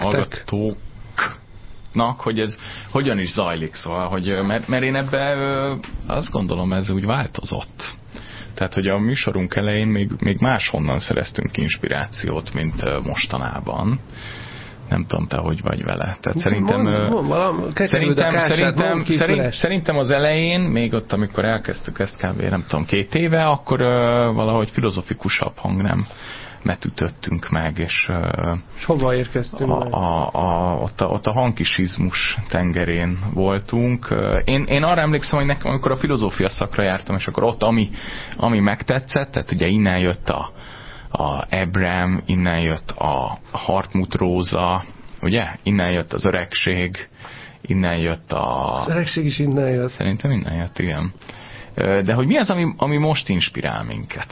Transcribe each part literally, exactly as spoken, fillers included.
hallgatóknak, hogy ez hogyan is zajlik, szóval, hogy, mert, mert én ebben azt gondolom, ez úgy változott. Tehát, hogy a műsorunk elején még, még máshonnan szereztünk inspirációt, mint mostanában. Nem tudom, te hogy vagy vele. Tehát szerintem, mond, mond, valami, szerintem, kását, szerintem, szerint, szerintem az elején, még ott, amikor elkezdtük ezt kb. Nem tudom, két éve, akkor uh, valahogy filozofikusabb hangnemet ütöttünk meg, és, uh, és hova érkeztünk? A, a, a, ott, a, ott a hankisizmus tengerén voltunk. Én, én arra emlékszem, hogy nekem, amikor a filozófia szakra jártam, és akkor ott, ami, ami megtetszett, tehát ugye innen jött a a Abraham, innen jött a Hartmut Róza, ugye? Innen jött az öregség, innen jött a... Az öregség is innen jött. Szerintem innen jött, igen. De hogy mi az, ami, ami most inspirál minket?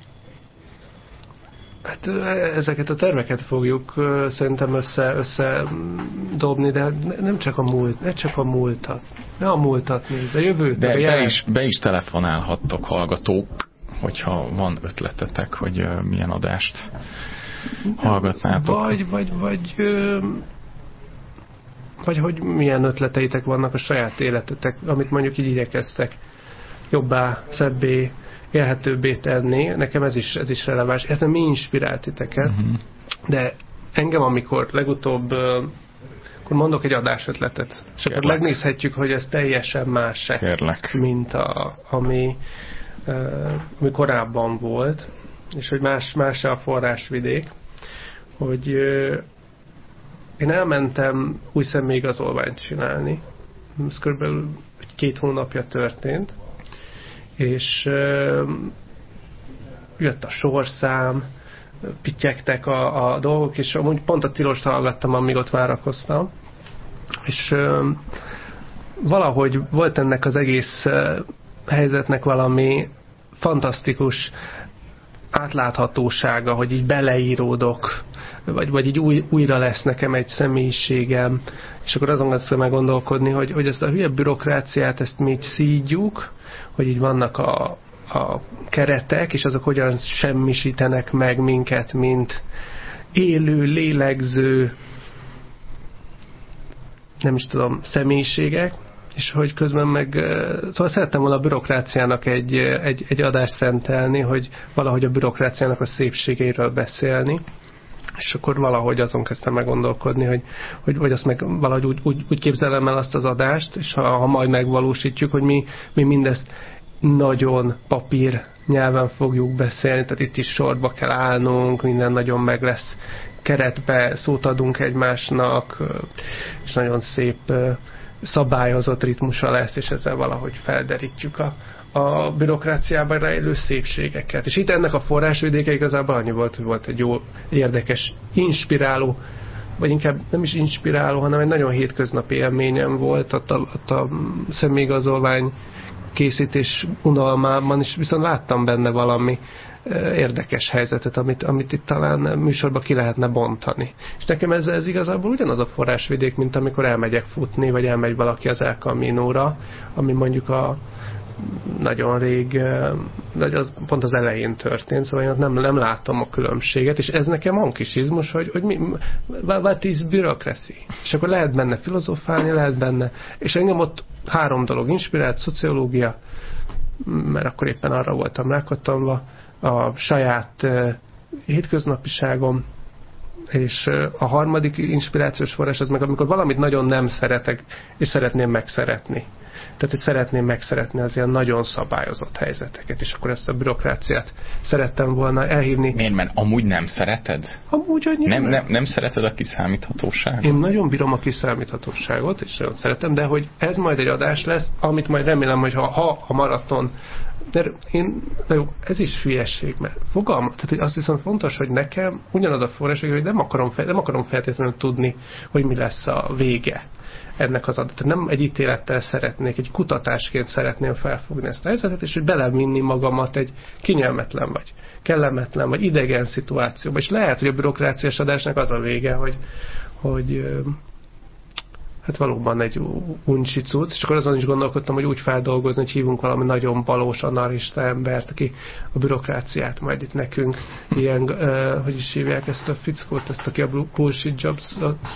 Hát ezeket a terveket fogjuk szerintem össze, össze dobni, de nem csak a múlt, ne csak a múltat. Ne a múltat nézd, a jövőt. De a be is, be is telefonálhattok, hallgatók, hogyha van ötletetek, hogy uh, milyen adást hallgatnátok. Vagy, vagy, vagy, ö, vagy hogy milyen ötleteitek vannak a saját életetek, amit mondjuk így igyekeztek jobbá, szebbé, élhetőbbé tenni. Nekem ez is, ez is releváns. Ez mi inspirált titeket, uh-huh. De engem, amikor legutóbb ö, akkor mondok egy adásötletet, és Kérlek. Akkor megnézhetjük, hogy ez teljesen más, mint a, ami ami korábban volt, és hogy más, más a forrásvidék, hogy euh, én elmentem új személyigazolványt csinálni. Ez körülbelül két hónapja történt, és euh, jött a sorszám, pittyegtek a, a dolgok, és amúgy pont a tilost hallgattam, amíg ott várakoztam, és euh, valahogy volt ennek az egész euh, helyzetnek valami fantasztikus átláthatósága, hogy így beleíródok, vagy, vagy így új, újra lesz nekem egy személyiségem, és akkor azon lesz meggondolkodni, hogy, hogy ezt a hülye bürokráciát, ezt mi így szídjuk, hogy így vannak a, a keretek, és azok hogyan semmisítenek meg minket, mint élő, lélegző, nem is tudom, személyiségek, és hogy közben meg, szóval szerettem volna a bürokráciának egy, egy, egy adást szentelni, hogy valahogy a bürokráciának a szépségeiről beszélni, és akkor valahogy azon kezdtem meggondolkodni, hogy, hogy vagy azt meg valahogy úgy, úgy, úgy képzelem el azt az adást, és ha, ha majd megvalósítjuk, hogy mi, mi mindezt nagyon papír nyelven fogjuk beszélni, tehát itt is sorba kell állnunk, minden nagyon meg lesz keretbe, szót adunk egymásnak, és nagyon szép szabályozott ritmusa lesz, és ezzel valahogy felderítjük a, a bürokráciában rejlő szépségeket. És itt ennek a forrásvidéke igazából annyi volt, hogy volt egy jó, érdekes, inspiráló, vagy inkább nem is inspiráló, hanem egy nagyon hétköznapi élményem volt ott a, ott a személyigazolvány készítés unalmában, és viszont láttam benne valami érdekes helyzetet, amit, amit itt talán műsorban ki lehetne bontani. És nekem ez, ez igazából ugyanaz a forrásvidék, mint amikor elmegyek futni, vagy elmegy valaki az El Camino-ra, ami mondjuk a nagyon rég, az pont az elején történt, szóval én nem, nem látom a különbséget, és ez nekem hankisizmus, hogy, hogy mi, what is bureaucracy? És akkor lehet benne filozofálni, lehet benne, és engem ott három dolog inspirált, szociológia, mert akkor éppen arra voltam rákattanva, a saját uh, hétköznapiságom, és uh, a harmadik inspirációs forrás az meg, amikor valamit nagyon nem szeretek, és szeretném megszeretni. Tehát, hogy szeretném megszeretni az ilyen nagyon szabályozott helyzeteket, és akkor ezt a bürokráciát szerettem volna elhívni. Miért? Mert amúgy nem szereted? Amúgy, hogy nem, nem, nem szereted a kiszámíthatóságot? Én nagyon bírom a kiszámíthatóságot, és nagyon szeretem, de hogy ez majd egy adás lesz, amit majd remélem, hogy ha, ha a maraton, de én, jó, ez is hülyeség, mert fogalma, tehát hogy az viszont fontos, hogy nekem ugyanaz a forrás, hogy nem akarom, nem akarom feltétlenül tudni, hogy mi lesz a vége ennek az adat. Nem egy ítélettel szeretnék, egy kutatásként szeretném felfogni ezt a helyzetet, és hogy belevinni magamat egy kényelmetlen, vagy kellemetlen, vagy idegen szituációba. És lehet, hogy a bürokráciás adásnak az a vége, hogy, hogy hát valóban egy uncsi cucc, és akkor azon is gondolkodtam, hogy úgy feldolgozni, hogy hívunk valami nagyon valós anarchista embert, aki a bürokráciát majd itt nekünk ilyen, uh, hogy is hívják ezt a fickót, ezt, aki a bullshit jobs